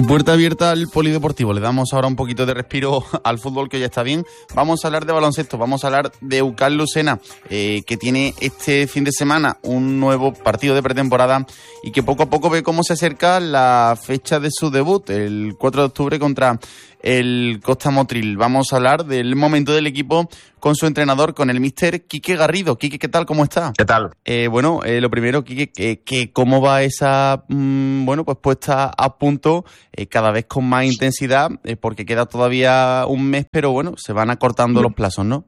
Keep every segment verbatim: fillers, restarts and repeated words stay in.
Puerta abierta al polideportivo. Le damos ahora un poquito de respiro al fútbol, que ya está bien. Vamos a hablar de baloncesto, vamos a hablar de U C A L Lucena, eh, que tiene este fin de semana un nuevo partido de pretemporada y que poco a poco ve cómo se acerca la fecha de su debut, el cuatro de octubre contra el Costa Motril. Vamos a hablar del momento del equipo con su entrenador, con el míster Quique Garrido. Quique, ¿qué tal? ¿Cómo está? ¿Qué tal? Eh, bueno, eh, lo primero, Quique, que, que cómo va esa mmm, bueno, pues puesta a punto eh, cada vez con más intensidad, eh, porque queda todavía un mes, pero bueno, se van acortando los plazos, ¿no?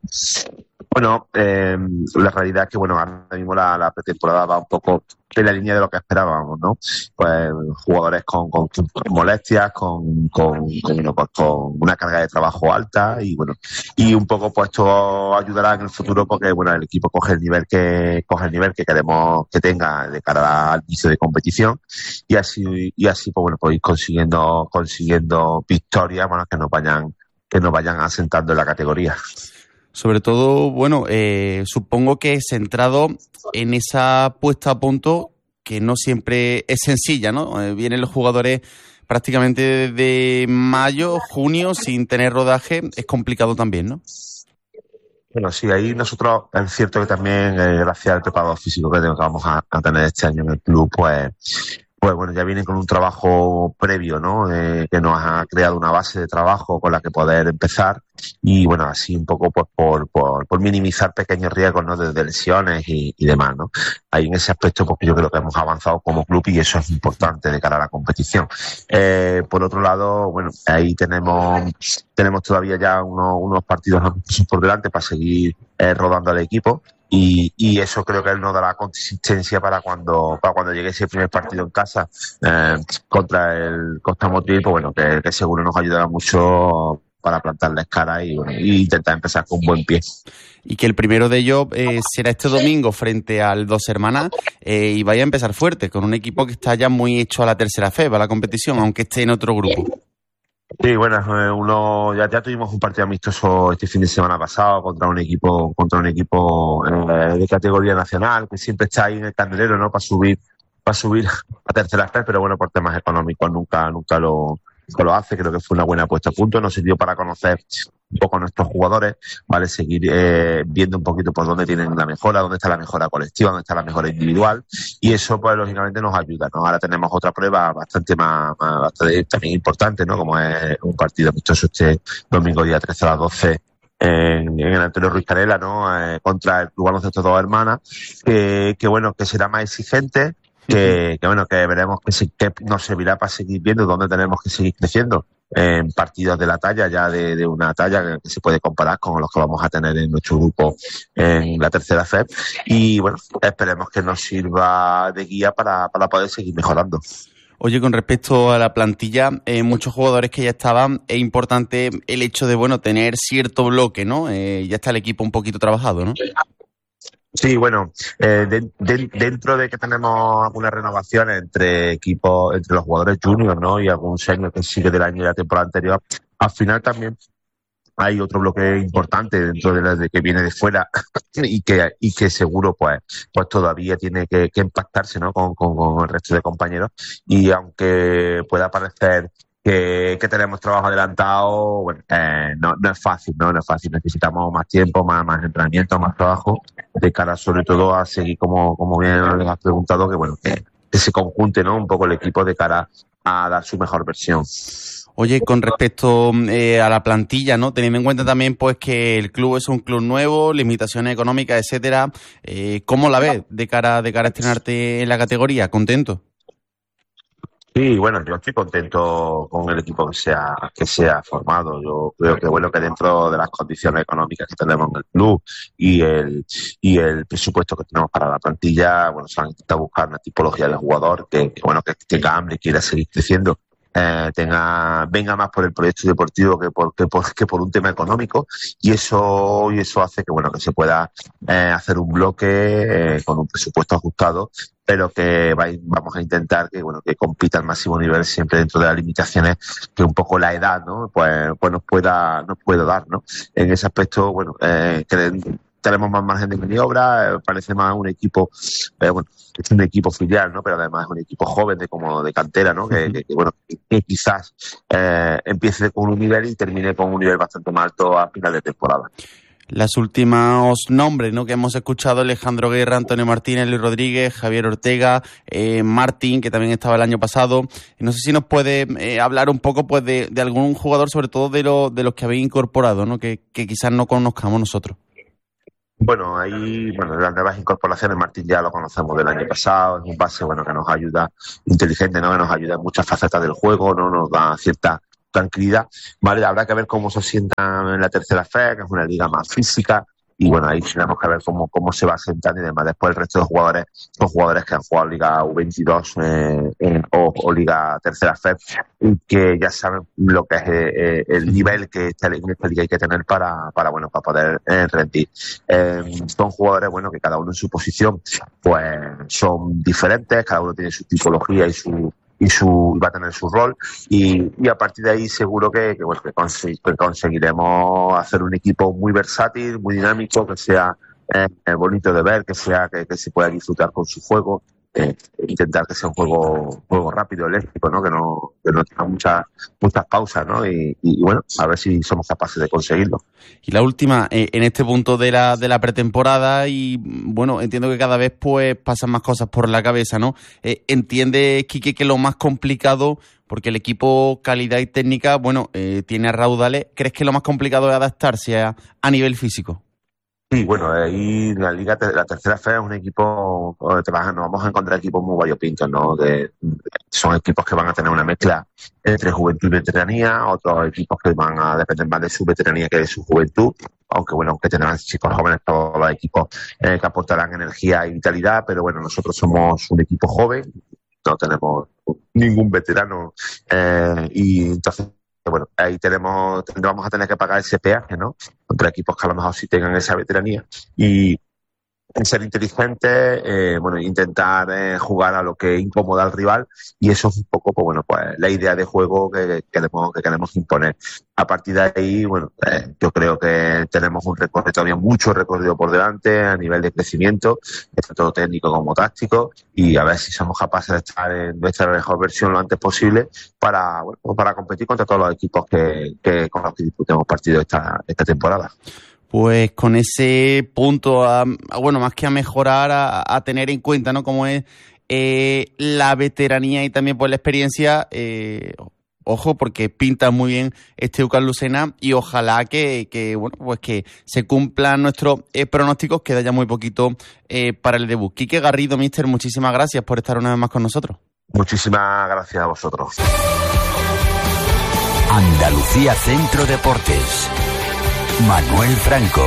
Bueno, eh, la realidad es que bueno, ahora mismo la, la pretemporada va un poco en la línea de lo que esperábamos, ¿no? Pues jugadores con, con, con molestias, con, con, con, pues, con una carga de trabajo alta y bueno, y un poco pues esto ayudará en el futuro porque bueno, el equipo coge el nivel que coge el nivel que queremos que tenga de cara al inicio de competición y así y así pues bueno, pues ir consiguiendo consiguiendo victorias, bueno, que nos vayan que nos vayan asentando en la categoría. Sobre todo, bueno, eh, supongo que centrado en esa puesta a punto que no siempre es sencilla, ¿no? Eh, vienen los jugadores prácticamente desde mayo, junio, sin tener rodaje, es complicado también, ¿no? Bueno, sí, ahí nosotros, es cierto que también, eh, gracias al preparador físico que vamos a, a tener este año en el club, pues Pues bueno, ya vienen con un trabajo previo, ¿no? Eh, que nos ha creado una base de trabajo con la que poder empezar y bueno, así un poco pues por, por, por minimizar pequeños riesgos, ¿no? De, de lesiones y, y demás, ¿no? Ahí en ese aspecto pues yo creo que hemos avanzado como club y eso es importante de cara a la competición. Eh, por otro lado, bueno, ahí tenemos tenemos todavía ya unos, unos partidos por delante para seguir eh, rodando al equipo. Y, y eso creo que él nos dará consistencia para cuando para cuando llegue ese primer partido en casa eh, contra el Costa Motril, pues bueno, que, que seguro nos ayudará mucho para plantarles cara y, bueno, y intentar empezar con un buen pie. Y que el primero de ellos eh, será este domingo frente al Dos Hermanas eh, y vaya a empezar fuerte, con un equipo que está ya muy hecho a la tercera fe, va a la competición, aunque esté en otro grupo. Sí, bueno, uno ya, ya tuvimos un partido amistoso este fin de semana pasado contra un equipo contra un equipo eh, de categoría nacional que siempre está ahí en el candelero, ¿no? Para subir para subir a tercera vez, pero bueno, por temas económicos nunca nunca lo lo hace. Creo que fue una buena puesta a punto, nos sirvió para conocer un poco a nuestros jugadores, vale, seguir eh, viendo un poquito por dónde tienen la mejora, dónde está la mejora colectiva, dónde está la mejora individual y eso pues lógicamente nos ayuda, ¿no? Ahora tenemos otra prueba bastante más, más bastante también importante, ¿no? Como es un partido amistoso este domingo día trece a las doce en, en el Antonio Ruiz Canela, ¿no? Eh, contra el Club Baloncesto Dos Hermanas, que, que bueno, que será más exigente. Que, que bueno, que veremos que, sí, que nos servirá para seguir viendo dónde tenemos que seguir creciendo en partidos de la talla, ya de, de una talla que, que se puede comparar con los que vamos a tener en nuestro grupo en la tercera F E P y bueno, esperemos que nos sirva de guía para, para poder seguir mejorando. Oye, con respecto a la plantilla, eh, muchos jugadores que ya estaban, es importante el hecho de, bueno, tener cierto bloque, ¿no? Eh, ya está el equipo un poquito trabajado, ¿no? Sí, bueno, eh, de, de, dentro de que tenemos algunas renovaciones entre equipos, entre los jugadores juniors, ¿no? Y algún senior que sigue del año y la temporada anterior, al final también hay otro bloque importante dentro de la de que viene de fuera y que y que seguro pues pues todavía tiene que, que impactarse, ¿no? Con, con, con el resto de compañeros y aunque pueda parecer Que, que tenemos trabajo adelantado, bueno, eh, no, no es fácil, ¿no? No es fácil, necesitamos más tiempo, más, más entrenamiento, más trabajo, de cara sobre todo a seguir, como, como bien les has preguntado, que bueno, que, que se conjunte, ¿no? Un poco el equipo de cara a dar su mejor versión. Oye, con respecto eh, a la plantilla, ¿no? Teniendo en cuenta también pues que el club es un club nuevo, limitaciones económicas, etcétera, eh, ¿cómo la ves de cara, de cara a estrenarte en la categoría? ¿Contento? Sí, bueno, yo estoy contento con el equipo que se ha, que se ha formado. Yo creo que bueno que dentro de las condiciones económicas que tenemos en el club y el y el presupuesto que tenemos para la plantilla, bueno, se han intentado buscar una tipología de jugador que, que bueno que tenga hambre y quiera seguir creciendo. Eh, tenga venga más por el proyecto deportivo que por, que por que por un tema económico y eso y eso hace que bueno que se pueda eh, hacer un bloque eh, con un presupuesto ajustado, pero que va, vamos a intentar que bueno que compita al máximo nivel siempre dentro de las limitaciones que un poco la edad, ¿no? Pues, pues nos pueda nos pueda dar, ¿no? En ese aspecto, bueno, eh, que tenemos más margen de maniobra, eh, parece más un equipo, eh, bueno, es un equipo filial, ¿no? Pero además es un equipo joven de como de cantera, ¿no? Que, que, que bueno, que quizás eh, empiece con un nivel y termine con un nivel bastante más alto a final de temporada. Los últimos nombres, ¿no?, que hemos escuchado: Alejandro Guerra, Antonio Martínez, Luis Rodríguez, Javier Ortega, eh, Martín, que también estaba el año pasado. No sé si nos puede eh, hablar un poco, pues, de, de algún jugador, sobre todo de, lo, de los que habéis incorporado, ¿no?, que, que quizás no conozcamos nosotros. Bueno, ahí, bueno, las nuevas incorporaciones, Martín ya lo conocemos del año pasado, es un base, bueno, que nos ayuda, inteligente, ¿no?, que nos ayuda en muchas facetas del juego, ¿no?, nos da cierta tranquilidad, ¿vale? Habrá que ver cómo se sientan en la tercera F E, que es una liga más física, y bueno, ahí tenemos que ver cómo, cómo se va sentando y demás. Después el resto de jugadores son jugadores que han jugado Liga U veintidós eh, eh, o, o Liga Tercera F E y que ya saben lo que es eh, el nivel que esta, en esta liga hay que tener para, para bueno, para poder eh, rendir. Eh, son jugadores, bueno, que cada uno en su posición, pues son diferentes, cada uno tiene su tipología y su y su va a tener su rol y, y a partir de ahí seguro que, que, bueno, que, consegu- que conseguiremos hacer un equipo muy versátil, muy dinámico, que sea eh, bonito de ver, que sea que, que se pueda disfrutar con su juego, eh, intentar que sea un juego juego rápido, eléctrico, ¿no?, que no que no tenga muchas muchas pausas, ¿no? Y, y bueno, a ver si somos capaces de conseguirlo. Y la última, eh, en este punto de la de la pretemporada, y bueno, entiendo que cada vez pues pasan más cosas por la cabeza, ¿no? Eh, ¿Entiende, Quique, que lo más complicado, porque el equipo calidad y técnica, bueno, eh, tiene a raudales, ¿crees que lo más complicado es adaptarse a, a nivel físico? Sí, bueno, ahí la liga, la tercera F E es un equipo, te vas, nos vamos a encontrar equipos muy variopintos, ¿no? De, son equipos que van a tener una mezcla entre juventud y veteranía, otros equipos que van a depender más de su veteranía que de su juventud, aunque bueno, aunque tendrán chicos jóvenes, todos los equipos eh, que aportarán energía y vitalidad, pero bueno, nosotros somos un equipo joven, no tenemos ningún veterano eh, y entonces bueno, ahí tenemos, vamos a tener que pagar ese peaje, ¿no?, contra equipos que a lo mejor sí tengan esa veteranía y ser inteligente, eh, bueno, intentar eh, jugar a lo que incomoda al rival y eso es un poco, pues bueno, pues la idea de juego que, que queremos que queremos imponer. A partir de ahí, bueno, eh, yo creo que tenemos un recorrido, todavía mucho recorrido por delante a nivel de crecimiento, tanto técnico como táctico, y a ver si somos capaces de estar en nuestra mejor versión lo antes posible para, bueno, para competir contra todos los equipos que, que con los que disputemos partidos esta, esta temporada. Pues con ese punto, a, a, bueno, más que a mejorar, a, a tener en cuenta, ¿no?, cómo es eh, la veteranía y también pues la experiencia, eh, ojo, porque pinta muy bien este UCAM Lucena y ojalá que, que bueno, pues que se cumplan nuestros eh, pronósticos, queda ya muy poquito eh, para el debut. Quique Garrido, míster, muchísimas gracias por estar una vez más con nosotros. Muchísimas gracias a vosotros. Andalucía Centro Deportes. Manuel Franco.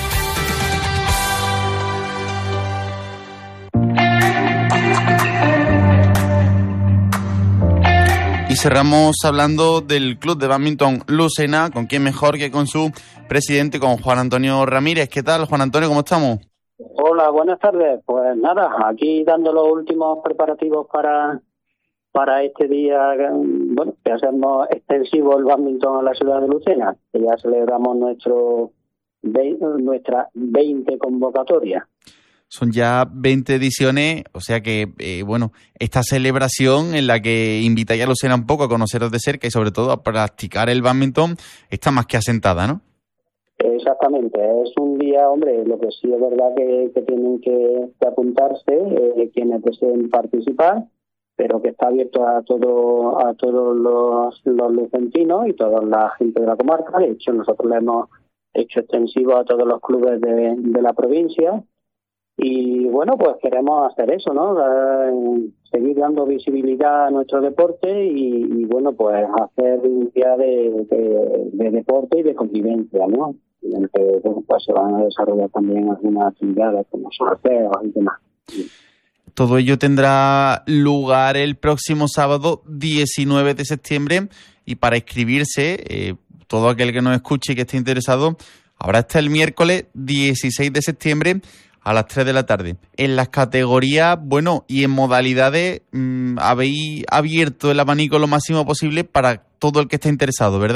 Y cerramos hablando del Club de Bádminton Lucena, con quién mejor que con su presidente, con Juan Antonio Ramírez. ¿Qué tal, Juan Antonio? ¿Cómo estamos? Hola, buenas tardes. Pues nada, aquí dando los últimos preparativos para para este día, bueno, que hacemos extensivo el bádminton a la ciudad de Lucena, que ya celebramos nuestro nuestra veinte convocatoria. Son ya veinte ediciones, o sea que, eh, bueno, esta celebración en la que invitáis a Lucena un poco a conoceros de cerca y sobre todo a practicar el bádminton está más que asentada, ¿no? Exactamente, es un día, hombre, lo que sí es verdad que, que tienen que, que apuntarse eh, quienes deseen participar, pero que está abierto a todo a todos los, los lucentinos y toda la gente de la comarca. De hecho, nosotros le hemos hecho extensivo a todos los clubes de, de la provincia y, bueno, pues queremos hacer eso, ¿no? Eh, seguir dando visibilidad a nuestro deporte y, y bueno, pues hacer un día de, de, de deporte y de convivencia, ¿no? En el que, bueno, pues se van a desarrollar también algunas actividades como sorteos y demás. Todo ello tendrá lugar el próximo sábado diecinueve de septiembre y para inscribirse, eh, todo aquel que nos escuche y que esté interesado, habrá hasta el miércoles dieciséis de septiembre a las tres de la tarde. En las categorías, bueno, y en modalidades, mmm, habéis abierto el abanico lo máximo posible para todo el que esté interesado, ¿verdad?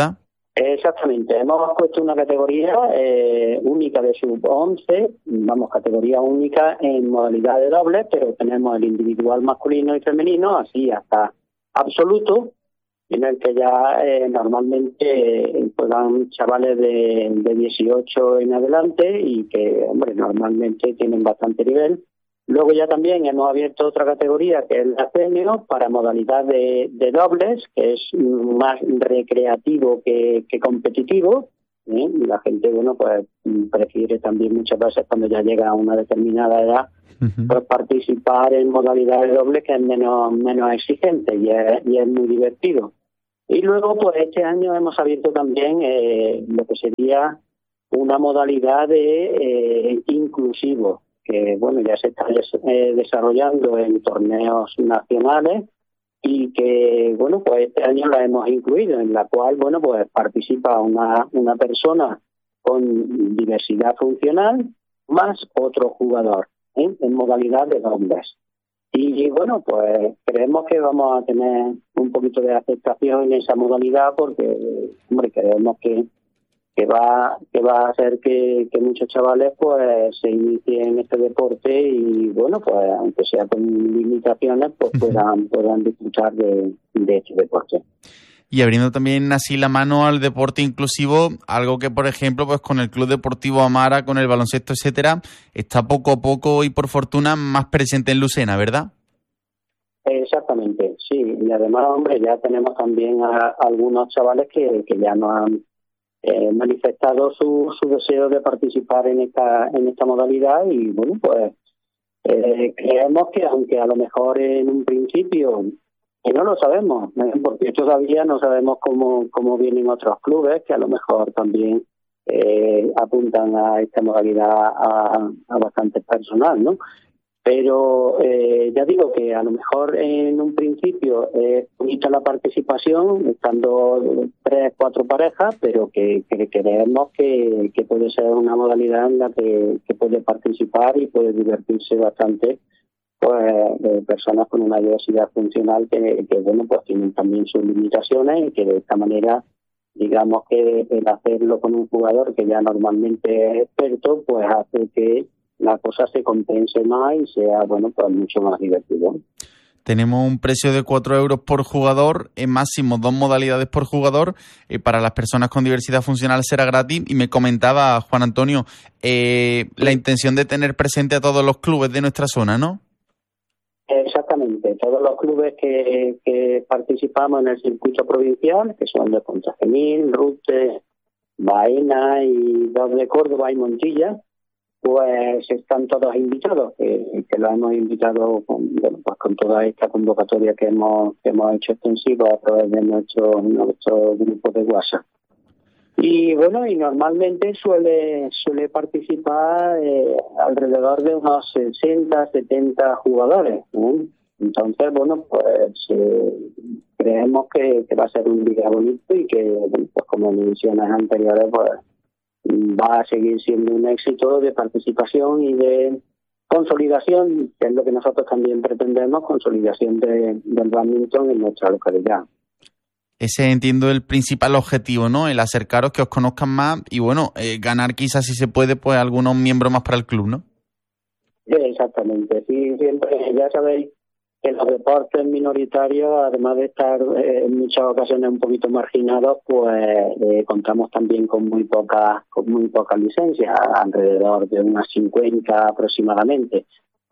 Exactamente, hemos puesto una categoría eh, única de sub once, vamos, categoría única en modalidad de dobles, pero tenemos el individual masculino y femenino, así hasta absoluto, en el que ya eh, normalmente eh, juegan chavales de, de dieciocho en adelante y que, hombre, normalmente tienen bastante nivel. Luego ya también hemos abierto otra categoría que es la senior para modalidad de, de dobles, que es más recreativo que, que competitivo. ¿eh? Y la gente, bueno, pues prefiere también muchas veces cuando ya llega a una determinada edad, uh-huh. pues participar en modalidad de dobles que es menos, menos exigente y es, y es muy divertido. Y luego, pues este año hemos abierto también eh, lo que sería una modalidad de eh, inclusivo, que bueno, ya se está des- eh, desarrollando en torneos nacionales y que bueno, pues este año la hemos incluido, en la cual bueno, pues participa una, una persona con diversidad funcional más otro jugador ¿eh? en modalidad de dobles. Y bueno, pues creemos que vamos a tener un poquito de aceptación en esa modalidad porque, hombre, creemos que que va que va a hacer que, que muchos chavales pues se inicien en este deporte y bueno, pues aunque sea con limitaciones, pues puedan puedan disfrutar de, de este deporte. Y abriendo también así la mano al deporte inclusivo, algo que por ejemplo pues con el Club Deportivo Amara, con el baloncesto, etcétera, está poco a poco y por fortuna más presente en Lucena, ¿verdad? Exactamente, sí, y además, hombre, ya tenemos también a, a algunos chavales que, que ya nos han Eh, manifestado su, su deseo de participar en esta en esta modalidad y bueno, pues eh, creemos que aunque a lo mejor en un principio, que no lo sabemos, ¿eh? porque todavía no sabemos cómo, cómo vienen otros clubes que a lo mejor también eh, apuntan a esta modalidad a, a bastante personal, ¿no? Pero eh, ya digo que a lo mejor en un principio es bonita la participación, estando tres, cuatro parejas, pero que, que creemos que, que puede ser una modalidad en la que, que puede participar y puede divertirse bastante pues de personas con una diversidad funcional que, que bueno, pues tienen también sus limitaciones y que de esta manera, digamos que el hacerlo con un jugador que ya normalmente es experto, pues hace que la cosa se compense más y sea, bueno, pues mucho más divertido. Tenemos un precio de cuatro euros por jugador, en máximo dos modalidades por jugador. Eh, para las personas con diversidad funcional será gratis. Y me comentaba Juan Antonio, eh, sí. la intención de tener presente a todos los clubes de nuestra zona, ¿no? Exactamente, todos los clubes que, que participamos en el circuito provincial, que son de Pontejemil, Rute, Baena y dos de Córdoba y Montilla, pues están todos invitados, que, que los hemos invitado con, bueno, pues con toda esta convocatoria que hemos que hemos hecho extensiva a través de nuestro, nuestro grupo de WhatsApp. Y bueno, y normalmente suele suele participar eh, alrededor de unos sesenta, setenta jugadores, ¿eh? Entonces, bueno, pues eh, creemos que, que va a ser un día bonito y que, bueno, pues como en ediciones anteriores, pues va a seguir siendo un éxito de participación y de consolidación, que es lo que nosotros también pretendemos, consolidación de, del bádminton en nuestra localidad. Ese entiendo el principal objetivo, ¿no? El acercaros, que os conozcan más y bueno, eh, ganar quizás si se puede, pues algunos miembros más para el club, ¿no? Exactamente, sí, siempre, ya sabéis que los deportes minoritarios, además de estar eh, en muchas ocasiones un poquito marginados, pues eh, contamos también con muy pocas con muy pocas licencias, alrededor de unas cincuenta aproximadamente.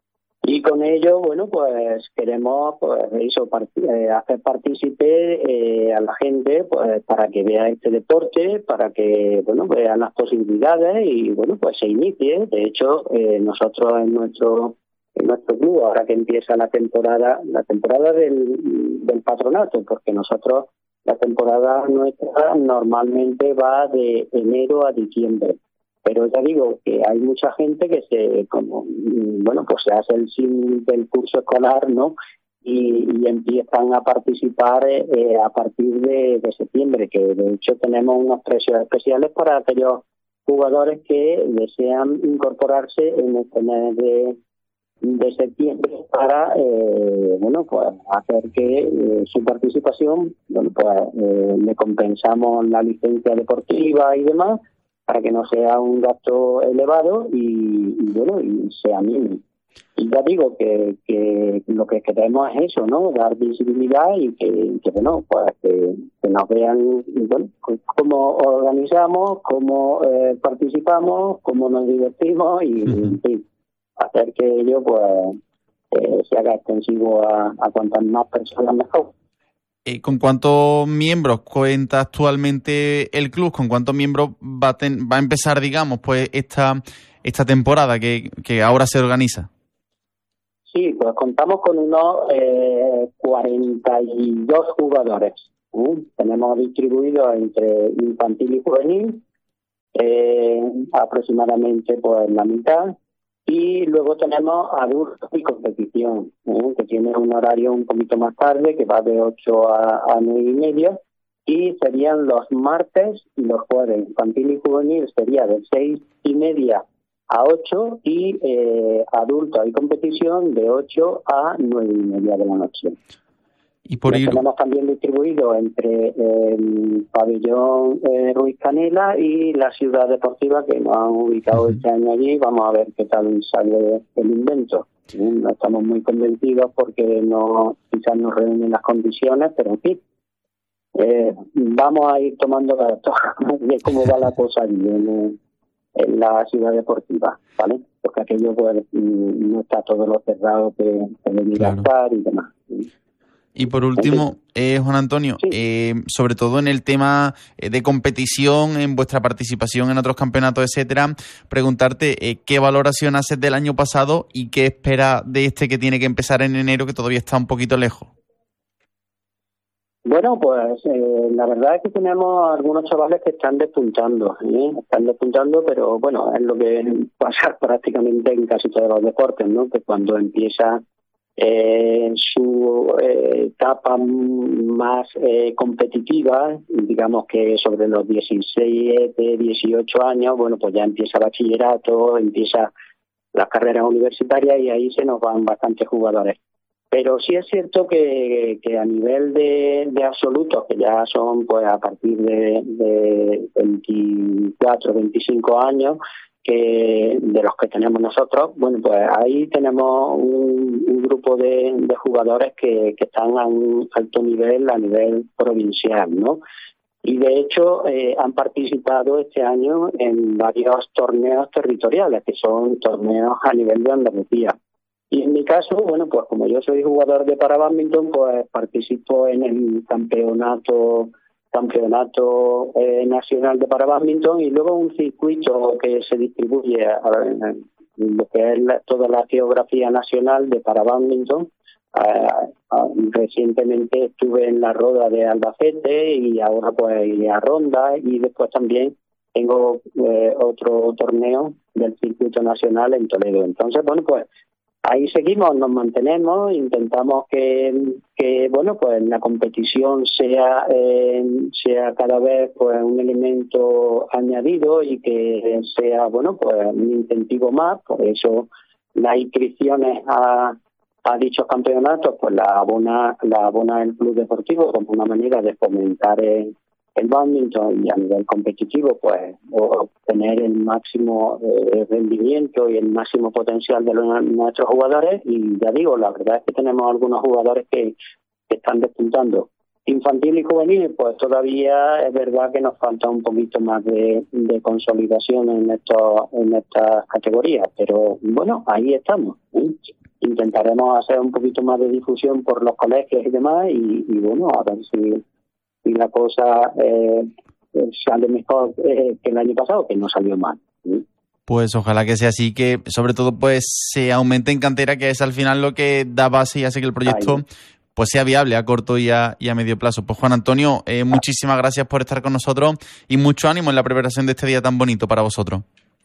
Y con ello, bueno, pues queremos pues eso, part- eh, hacer partícipe eh, a la gente pues para que vea este deporte, para que, bueno, vea las posibilidades y, bueno, pues se inicie. De hecho, eh, nosotros en nuestro en nuestro club, ahora que empieza la temporada, la temporada del, del patronato, porque nosotros, la temporada nuestra normalmente va de enero a diciembre. Pero ya digo que hay mucha gente que se, como, bueno, pues se hace el sim del curso escolar, ¿no? Y, y empiezan a participar eh, a partir de, de septiembre, que de hecho tenemos unos precios especiales para aquellos jugadores que desean incorporarse en este mes de de septiembre para eh, bueno pues hacer que eh, su participación, bueno pues eh, le compensamos la licencia deportiva y demás para que no sea un gasto elevado y, y bueno y sea mínimo. Y ya digo que, que lo que queremos es eso, ¿no? Dar visibilidad y que, que bueno, pues que, que nos vean, bueno, cómo organizamos, cómo eh, participamos, cómo nos divertimos y, uh-huh. en fin, hacer que ello pues eh, se haga extensivo a, a cuantas más personas mejor. Eh, ¿Con cuántos miembros cuenta actualmente el club? ¿Con cuántos miembros va a, ten, va a empezar, digamos, pues esta esta temporada que, que ahora se organiza? Sí, pues contamos con unos eh, cuarenta y dos jugadores. ¿eh? Tenemos distribuidos entre infantil y juvenil, eh, aproximadamente pues la mitad, y luego tenemos adultos y competición, ¿eh? que tiene un horario un poquito más tarde, que va de ocho a, a nueve y media, y serían los martes y los jueves. Infantil y juvenil sería de seis y media a ocho y eh, adultos y competición de ocho a nueve y media de la noche. Y por ir... tenemos también distribuido entre el pabellón eh, Ruiz Canela y la ciudad deportiva que nos han ubicado uh-huh. este año allí. Vamos a ver qué tal sale el invento. No estamos muy convencidos porque no quizás no reúnen las condiciones, pero en fin, eh, vamos a ir tomando datos de cómo va la cosa allí en, en la ciudad deportiva, ¿vale? Porque aquello pues no está todo lo cerrado que, que venir claro. a estar y demás. Y por último, eh, Juan Antonio, sí. eh, sobre todo en el tema de competición, en vuestra participación en otros campeonatos, etcétera, preguntarte eh, qué valoración haces del año pasado y qué esperas de este que tiene que empezar en enero, que todavía está un poquito lejos. Bueno, pues eh, la verdad es que tenemos algunos chavales que están despuntando, ¿eh? están despuntando, pero bueno, es lo que pasa prácticamente en casi todos los deportes, ¿no? Que cuando empieza eh, su eh, etapa más eh, competitiva, digamos que sobre los dieciséis, dieciocho años, bueno, pues ya empieza bachillerato, empieza las carreras universitarias y ahí se nos van bastantes jugadores. Pero sí es cierto que, que a nivel de, de absolutos, que ya son pues a partir de, de veinticuatro, veinticinco años, que de los que tenemos nosotros, bueno, pues ahí tenemos un, un grupo de, de jugadores que, que están a un alto nivel, a nivel provincial, ¿no? Y de hecho eh, han participado este año en varios torneos territoriales, que son torneos a nivel de Andalucía. Y en mi caso, bueno, pues como yo soy jugador de parabádminton, pues participo en el campeonato campeonato eh, nacional de parabádminton y luego un circuito que se distribuye a, a, en lo que es la, toda la geografía nacional de parabádminton. Uh, uh, recientemente estuve en la Roda de Albacete y ahora pues iré a Ronda y después también tengo eh, otro torneo del circuito nacional en Toledo. Entonces, bueno, pues ahí seguimos, nos mantenemos, intentamos que, que bueno, pues la competición sea eh, sea cada vez pues un elemento añadido y que sea, bueno, pues un incentivo más. Por eso las inscripciones a, a dichos campeonatos, pues la abona, la abona el club deportivo como una manera de fomentar el, el bádminton y a nivel competitivo, pues obtener el máximo eh, rendimiento y el máximo potencial de los, nuestros jugadores. Y ya digo, la verdad es que tenemos algunos jugadores que, que están despuntando. Infantil y juvenil, pues todavía es verdad que nos falta un poquito más de, de consolidación en estos en estas categorías, pero bueno, ahí estamos, ¿eh? Intentaremos hacer un poquito más de difusión por los colegios y demás y, y bueno, a ver si y la cosa eh, sale mejor eh, que el año pasado, que no salió mal. ¿sí? Pues ojalá que sea así, que sobre todo pues se aumente en cantera, que es al final lo que da base y hace que el proyecto Ay. pues sea viable a corto y a, y a medio plazo. Pues Juan Antonio, eh, muchísimas gracias por estar con nosotros y mucho ánimo en la preparación de este día tan bonito para vosotros.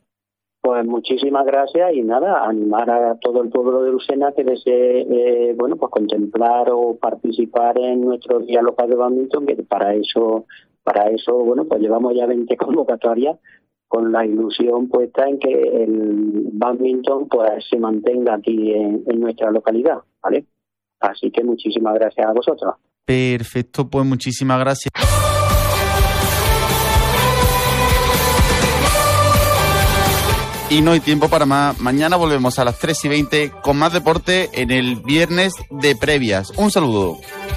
Pues muchísimas gracias y nada, animar a todo el pueblo de Lucena que desee, eh, bueno, pues contemplar o participar en nuestro día local de bádminton, que para eso, para eso, bueno, pues llevamos ya veinte convocatorias, con la ilusión puesta en que el bádminton pues se mantenga aquí en, en nuestra localidad, ¿vale? Así que muchísimas gracias a vosotros. Perfecto, pues muchísimas gracias. Y no hay tiempo para más. Mañana volvemos a las tres y veinte con más deporte en el viernes de previas. Un saludo.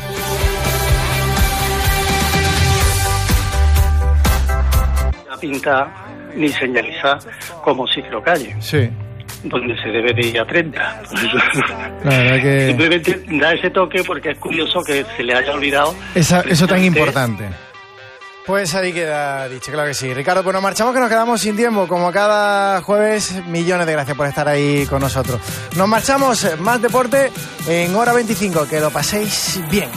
La pinta ni señalizar como ciclocalle. Sí. Donde se debe de ir a treinta. La verdad que... Simplemente da ese toque porque es curioso que se le haya olvidado. Esa, eso tan importante. Pues ahí queda dicho, claro que sí. Ricardo, pues nos marchamos que nos quedamos sin tiempo. Como cada jueves, millones de gracias por estar ahí con nosotros. Nos marchamos, más deporte en hora veinticinco. Que lo paséis bien.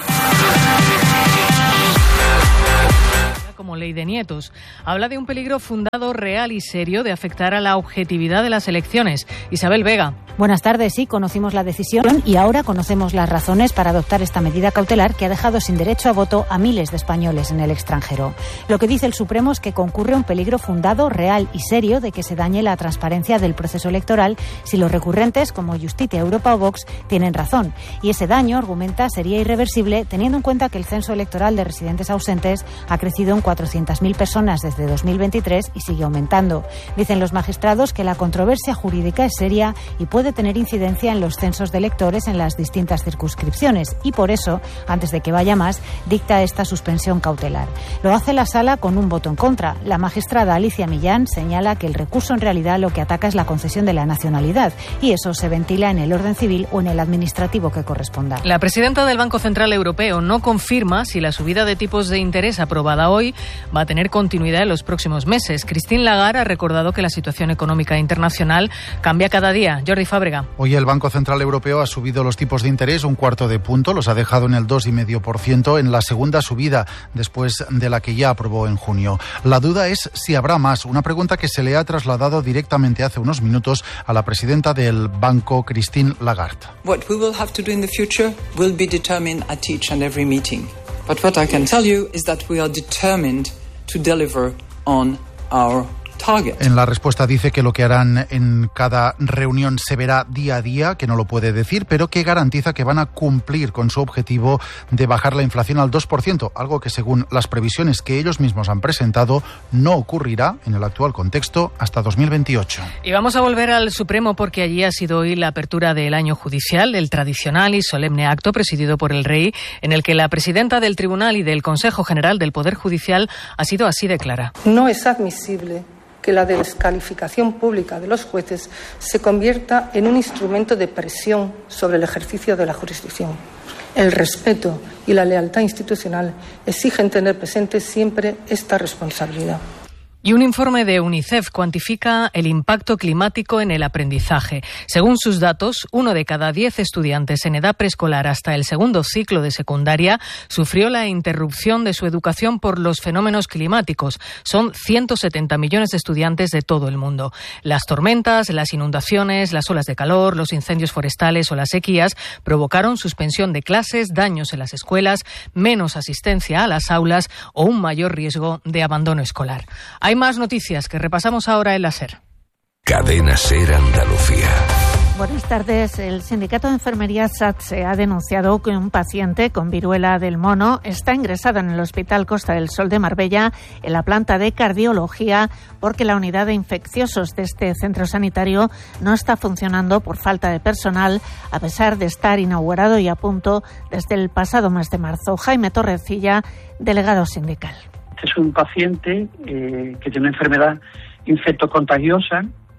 Como ley de nietos. Habla de un peligro fundado, real y serio de afectar a la objetividad de las elecciones. Isabel Vega. Buenas tardes, sí, conocimos la decisión y ahora conocemos las razones para adoptar esta medida cautelar que ha dejado sin derecho a voto a miles de españoles en el extranjero. Lo que dice el Supremo es que concurre un peligro fundado, real y serio de que se dañe la transparencia del proceso electoral si los recurrentes, como Justicia, Europa o Vox, tienen razón. Y ese daño, argumenta, sería irreversible teniendo en cuenta que el censo electoral de residentes ausentes ha crecido en cuatrocientas mil personas desde dos mil veintitrés y sigue aumentando. Dicen los magistrados que la controversia jurídica es seria y puede tener incidencia en los censos de electores en las distintas circunscripciones y por eso, antes de que vaya más, dicta esta suspensión cautelar. Lo hace la Sala con un voto en contra. La magistrada Alicia Millán señala que el recurso en realidad lo que ataca es la concesión de la nacionalidad y eso se ventila en el orden civil o en el administrativo que corresponda. La presidenta del Banco Central Europeo no confirma si la subida de tipos de interés aprobada hoy va a tener continuidad en los próximos meses. Christine Lagarde ha recordado que la situación económica internacional cambia cada día. Jordi Fábrega. Hoy el Banco Central Europeo ha subido los tipos de interés un cuarto de punto, los ha dejado en el dos coma cinco por ciento en la segunda subida después de la que ya aprobó en junio. La duda es si habrá más, una pregunta que se le ha trasladado directamente hace unos minutos a la presidenta del banco, Christine Lagarde. What we will have to do in the future will be determined at each and every meeting. But what I can tell you is that we are determined to deliver on our target. En la respuesta dice que lo que harán en cada reunión se verá día a día, que no lo puede decir, pero que garantiza que van a cumplir con su objetivo de bajar la inflación al dos por ciento, algo que según las previsiones que ellos mismos han presentado no ocurrirá en el actual contexto hasta dos mil veintiocho. Y vamos a volver al Supremo porque allí ha sido hoy la apertura del año judicial, el tradicional y solemne acto presidido por el rey, en el que la presidenta del Tribunal y del Consejo General del Poder Judicial ha sido así de clara. No es admisible que la descalificación pública de los jueces se convierta en un instrumento de presión sobre el ejercicio de la jurisdicción. El respeto y la lealtad institucional exigen tener presente siempre esta responsabilidad. Y un informe de UNICEF cuantifica el impacto climático en el aprendizaje. Según sus datos, uno de cada diez estudiantes en edad preescolar hasta el segundo ciclo de secundaria sufrió la interrupción de su educación por los fenómenos climáticos. Son ciento setenta millones de estudiantes de todo el mundo. Las tormentas, las inundaciones, las olas de calor, los incendios forestales o las sequías provocaron suspensión de clases, daños en las escuelas, menos asistencia a las aulas o un mayor riesgo de abandono escolar. Hay más noticias que repasamos ahora en la SER. Cadena SER Andalucía. Buenas tardes. El sindicato de enfermería SATSE ha denunciado que un paciente con viruela del mono está ingresado en el Hospital Costa del Sol de Marbella en la planta de cardiología porque la unidad de infecciosos de este centro sanitario no está funcionando por falta de personal a pesar de estar inaugurado y a punto desde el pasado mes de marzo. Jaime Torrecilla, delegado sindical. Es un paciente eh, que tiene una enfermedad infectocontagiosa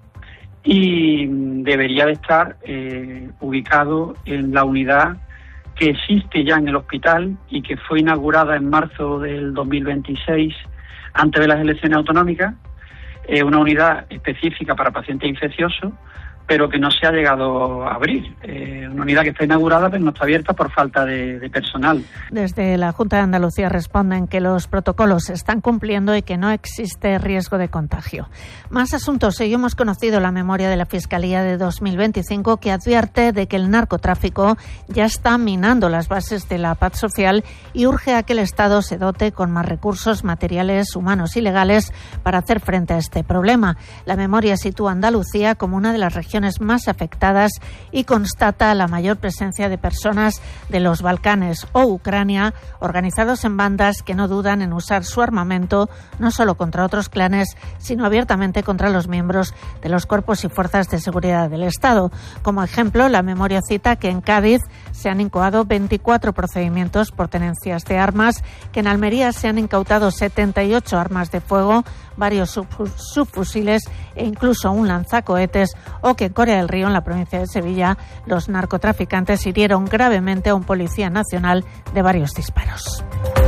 y debería de estar eh, ubicado en la unidad que existe ya en el hospital y que fue inaugurada en marzo del dos mil veintiséis antes de las elecciones autonómicas, eh, una unidad específica para pacientes infecciosos pero que no se ha llegado a abrir. Eh, una unidad que está inaugurada, pero no está abierta por falta de, de personal. Desde la Junta de Andalucía responden que los protocolos se están cumpliendo y que no existe riesgo de contagio. Más asuntos. Hoy hemos conocido la memoria de la Fiscalía de dos mil veinticinco, que advierte de que el narcotráfico ya está minando las bases de la paz social y urge a que el Estado se dote con más recursos materiales, humanos y legales para hacer frente a este problema. La memoria sitúa a Andalucía como una de las regiones más afectadas y constata la mayor presencia de personas de los Balcanes o Ucrania, organizados en bandas que no dudan en usar su armamento no solo contra otros clanes, sino abiertamente contra los miembros de los cuerpos y fuerzas de seguridad del Estado. Como ejemplo, la memoria cita que en Cádiz se han incoado veinticuatro procedimientos por tenencias de armas, que en Almería se han incautado setenta y ocho armas de fuego, varios subfusiles e incluso un lanzacohetes, o que en Corea del Río, en la provincia de Sevilla, los narcotraficantes hirieron gravemente a un policía nacional de varios disparos.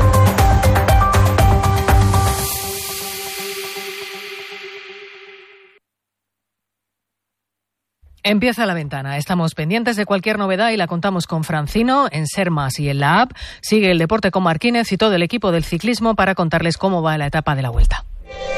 Empieza la ventana. Estamos pendientes de cualquier novedad y la contamos con Francino en Ser Más y en la app. Sigue el deporte con Marquínez y todo el equipo del ciclismo para contarles cómo va la etapa de la Vuelta.